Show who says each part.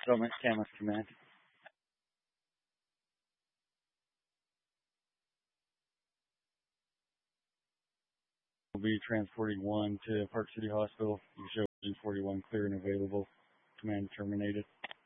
Speaker 1: Settlement Camus Command. We'll be transporting one to Park City Hospital. You show engine 41 clear and available. Command terminated.